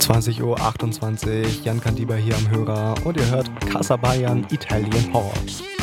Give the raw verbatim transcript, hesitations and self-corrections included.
zwanzig Uhr achtundzwanzig, Jan Kandiba hier am Hörer und ihr hört Casa Bayern Italian Horror.